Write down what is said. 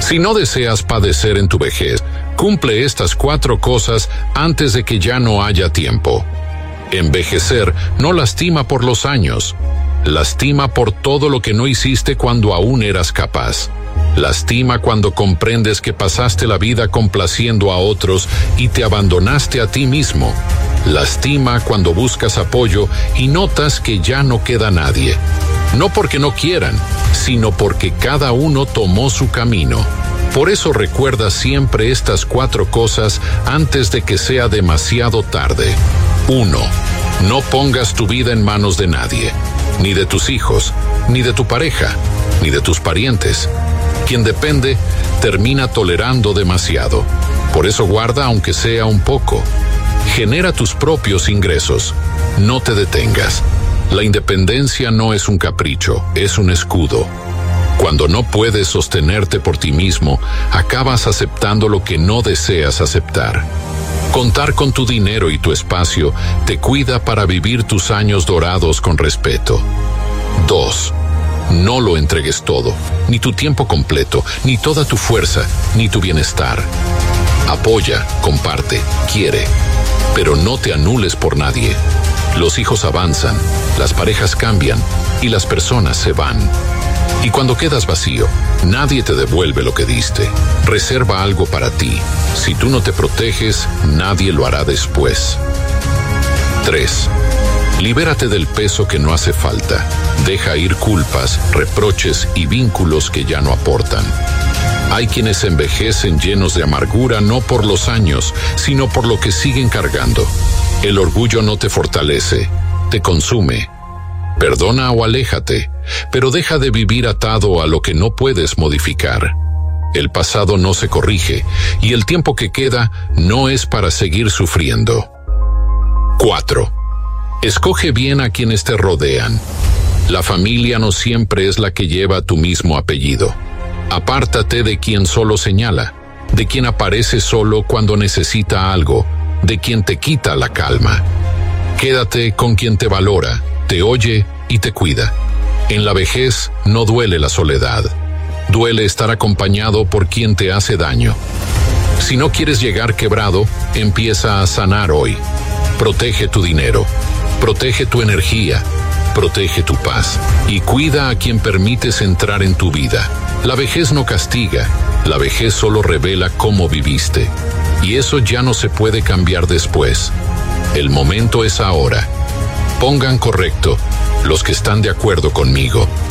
Si no deseas padecer en tu vejez, cumple estas 4 cosas antes de que ya no haya tiempo. Envejecer no lastima por los años, lastima por todo lo que no hiciste cuando aún eras capaz. Lastima cuando comprendes que pasaste la vida complaciendo a otros y te abandonaste a ti mismo. Lastima cuando buscas apoyo y notas que ya no queda nadie. No porque no quieran, sino porque cada uno tomó su camino. Por eso recuerda siempre estas 4 cosas antes de que sea demasiado tarde. 1. No pongas tu vida en manos de nadie, ni de tus hijos, ni de tu pareja, ni de tus parientes. Quien depende, termina tolerando demasiado. Por eso guarda aunque sea un poco. Genera tus propios ingresos. No te detengas. La independencia no es un capricho, es un escudo. Cuando no puedes sostenerte por ti mismo, acabas aceptando lo que no deseas aceptar. Contar con tu dinero y tu espacio te cuida para vivir tus años dorados con respeto. 2. No lo entregues todo, ni tu tiempo completo, ni toda tu fuerza, ni tu bienestar. Apoya, comparte, quiere, pero no te anules por nadie. Los hijos avanzan, las parejas cambian y las personas se van. Y cuando quedas vacío, nadie te devuelve lo que diste. Reserva algo para ti. Si tú no te proteges, nadie lo hará después. 3. Libérate del peso que no hace falta. Deja ir culpas, reproches y vínculos que ya no aportan. Hay quienes envejecen llenos de amargura no por los años, sino por lo que siguen cargando. El orgullo no te fortalece, te consume. Perdona o aléjate, pero deja de vivir atado a lo que no puedes modificar. El pasado no se corrige y el tiempo que queda no es para seguir sufriendo. 4. Escoge bien a quienes te rodean. La familia no siempre es la que lleva tu mismo apellido. Apártate de quien solo señala, de quien aparece solo cuando necesita algo, de quien te quita la calma. Quédate con quien te valora, te oye y te cuida. En la vejez no duele la soledad. Duele estar acompañado por quien te hace daño. Si no quieres llegar quebrado, empieza a sanar hoy. Protege tu dinero, protege tu energía, protege tu paz y cuida a quien permites entrar en tu vida. La vejez no castiga, la vejez solo revela cómo viviste. Y eso ya no se puede cambiar después. El momento es ahora. Pongan correcto los que están de acuerdo conmigo.